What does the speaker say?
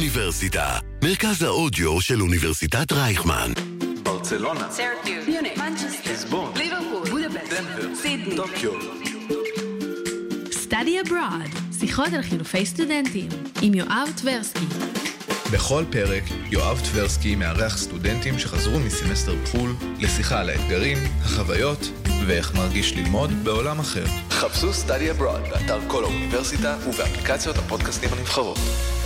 האוניברסיטה, מרכז האודיו של אוניברסיטת רייכמן. ברצלונה, סירקיוס, מנצ'סטר, ליסבון, ליברפול, בודפשט, דנבר, סידני, טוקיו. Study Abroad, שיחות על חילופי סטודנטים, עם יואב טברסקי. בכל פרק, יואב טברסקי מארח סטודנטים שחזרו מסמסטר בחול לשיחה על האתגרים, החוויות ואיך מרגיש ללמוד בעולם אחר. חפשו Study Abroad באתר כל האוניברסיטה ובאפליקציות הפודקאסטים הנבחרות.